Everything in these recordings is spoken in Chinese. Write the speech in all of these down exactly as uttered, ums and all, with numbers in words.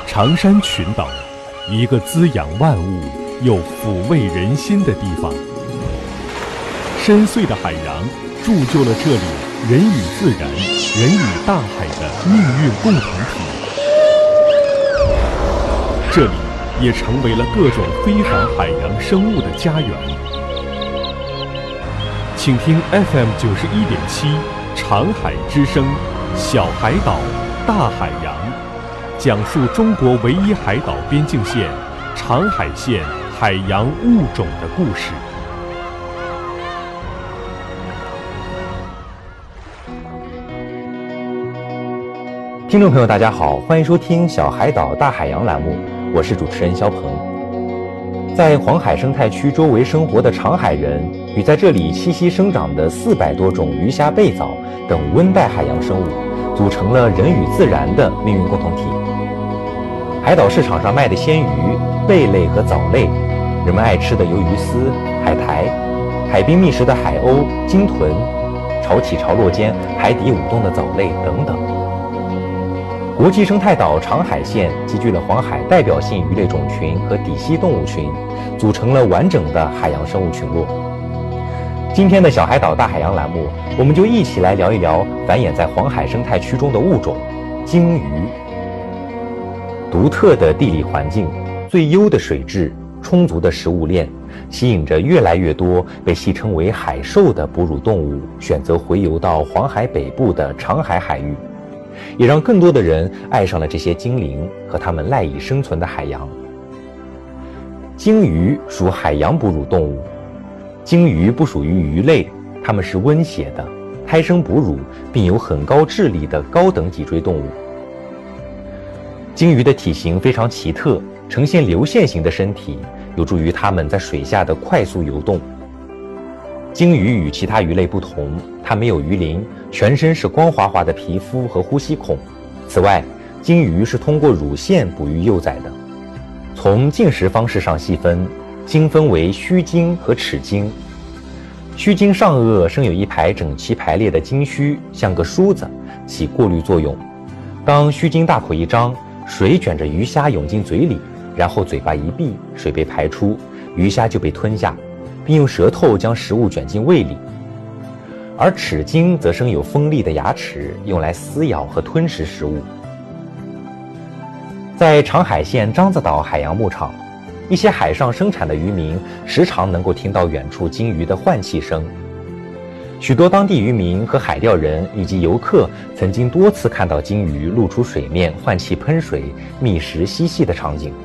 长山群岛，一个滋养万物又抚慰人心的地方。深邃的海洋铸就了这里人与自然、人与大海的命运共同体。这里也成为了各种非凡海洋生物的家园。请听 F M 九十一点七长海之声，小海岛，大海洋，讲述中国唯一海岛边境线长海县海洋物种的故事。 听众朋友大家好，欢迎收听小海岛大海洋栏目，我是主持人肖鹏。在黄海生态区周围生活的长海人与在这里栖息生长的四百多种鱼虾贝藻等温带海洋生物，组成了人与自然的命运共同体。海岛市场上卖的鲜鱼、贝类和藻类，人们爱吃的鱿鱼丝、海苔，海滨觅食的海鸥、鲸豚，潮起潮落间海底舞动的藻类等等。国际生态岛长海县集聚了黄海代表性鱼类种群和底栖动物群，组成了完整的海洋生物群落。今天的小海岛大海洋栏目，我们就一起来聊一聊繁衍在黄海生态区中的物种鲸鱼。独特的地理环境、最优的水质、充足的食物链，吸引着越来越多被戏称为海兽的哺乳动物选择洄游到黄海北部的长海海域，也让更多的人爱上了这些精灵和它们赖以生存的海洋。鲸鱼属海洋哺乳动物，鲸鱼不属于鱼类，它们是温血的，胎生哺乳并有很高智力的高等脊椎动物。鲸鱼的体型非常奇特，呈现流线型的身体，有助于它们在水下的快速游动。鲸鱼与其他鱼类不同，它没有鱼鳞，全身是光滑滑的皮肤和呼吸孔。此外，鲸鱼是通过乳腺哺育幼崽的。从进食方式上细分，鲸分为须鲸和齿鲸。须鲸上颚生有一排整齐排列的鲸须，像个梳子，起过滤作用。当须鲸大口一张，水卷着鱼虾涌进嘴里，然后嘴巴一闭，水被排出，鱼虾就被吞下，并用舌头将食物卷进胃里。而齿鲸则生有锋利的牙齿，用来撕咬和吞食食物。在长海县獐子岛海洋牧场，一些海上生产的渔民时常能够听到远处鲸鱼的换气声。许多当地渔民和海钓人以及游客曾经多次看到鲸鱼露出水面换气喷水、觅食嬉戏的场景。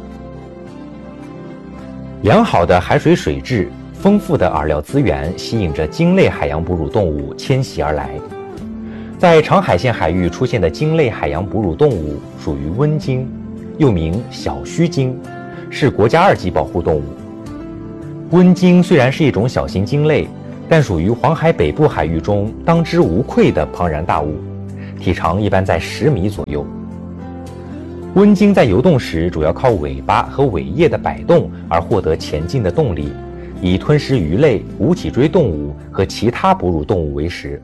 良好的海水水质、丰富的饵料资源吸引着鲸类海洋哺乳动物迁徙而来。在长海县海域出现的鲸类海洋哺乳动物属于温鲸，又名小须鲸，是国家二级保护动物。温鲸虽然是一种小型鲸类，但属于黄海北部海域中当之无愧的庞然大物，体长一般在十米左右。温鲸在游动时主要靠尾巴和尾叶的摆动而获得前进的动力，以吞食鱼类、无脊椎动物和其他哺乳动物为食。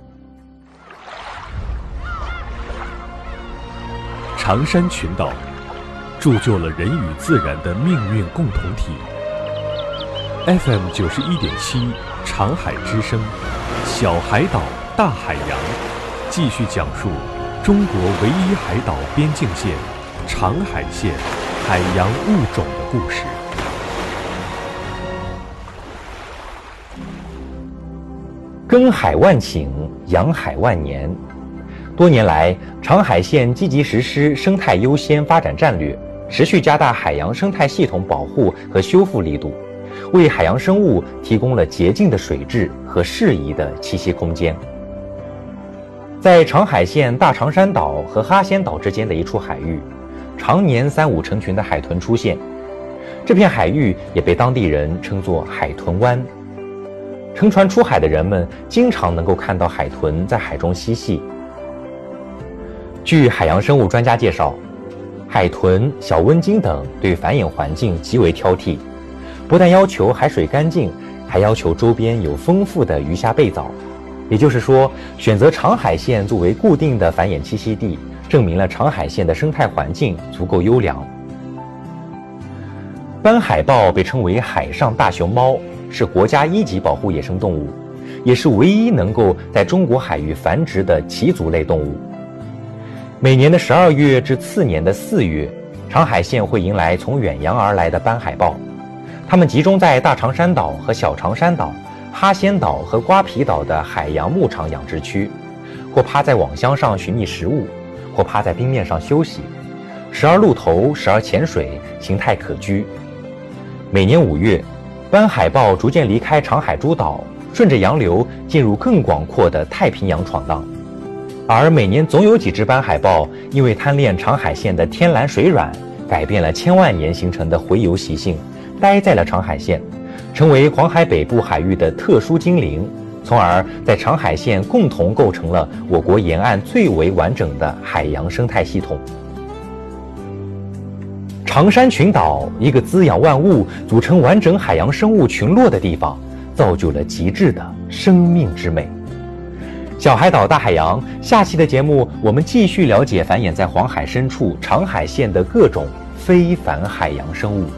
长山群岛铸就了人与自然的命运共同体。F M 九十一点七长海之声，小海岛大海洋，继续讲述中国唯一海岛边境线长海县海洋物种的故事。 耕海万顷，养海万年。多年来，长海县积极实施生态优先发展战略，持续加大海洋生态系统保护和修复力度，为海洋生物提供了洁净的水质和适宜的栖息空间。在长海县大长山岛和哈仙岛之间的一处海域，常年三五成群的海豚出现。这片海域也被当地人称作海豚湾。乘船出海的人们经常能够看到海豚在海中嬉戏。据海洋生物专家介绍，海豚、小温鲸等对繁衍环境极为挑剔，不但要求海水干净，还要求周边有丰富的鱼虾贝藻。也就是说，选择长海县作为固定的繁衍栖息地，证明了长海县的生态环境足够优良， 斑海豹被称为海上大熊猫，是国家一级保护野生动物，也是唯一能够在中国海域繁殖的鳍足类动物。每年的十二月至次年的四月，长海县会迎来从远洋而来的斑海豹，它们集中在大长山岛和小长山岛、哈仙岛和瓜皮岛的海洋牧场养殖区，或趴在网箱上寻觅食物，或趴在冰面上休息，时而露头，时而潜水，形态可掬。每年五月，斑海豹逐渐离开长海诸岛，顺着洋流进入更广阔的太平洋闯荡。而每年总有几只斑海豹因为贪恋长海县的天蓝水卵，改变了千万年形成的洄游习性，待在了长海县，成为黄海北部海域的特殊精灵，从而在长海县共同构成了我国沿岸最为完整的海洋生态系统。长山群岛，一个滋养万物、组成完整海洋生物群落的地方，造就了极致的生命之美。小海岛大海洋，下期的节目我们继续了解繁衍在黄海深处长海县的各种非凡海洋生物。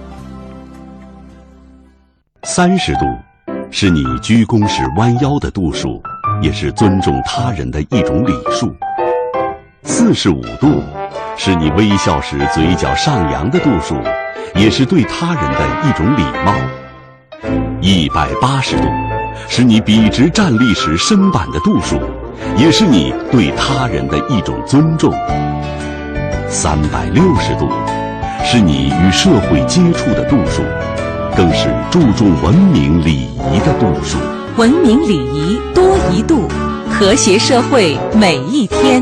三十度是你鞠躬时弯腰的度数，也是尊重他人的一种礼数。四十五度是你微笑时嘴角上扬的度数，也是对他人的一种礼貌。一百八十度是你笔直站立时身板的度数，也是你对他人的一种尊重。三百六十度是你与社会接触的度数，更是注重文明礼仪的度数。 文明礼仪多一度，和谐社会每一天。